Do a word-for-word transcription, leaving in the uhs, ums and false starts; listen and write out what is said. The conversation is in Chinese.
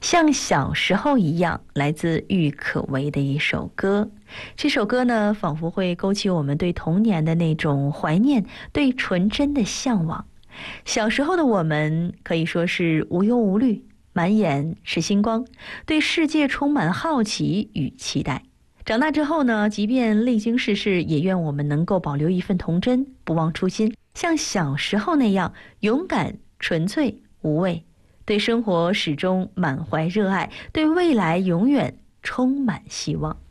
像小时候一样，来自郁可唯的一首歌。这首歌呢，仿佛会勾起我们对童年的那种怀念，对纯真的向往。小时候的我们可以说是无忧无虑，满眼是星光，对世界充满好奇与期待。长大之后呢，即便历经世事，也愿我们能够保留一份童真，不忘初心，像小时候那样勇敢、纯粹、无畏，对生活始终满怀热爱，对未来永远充满希望。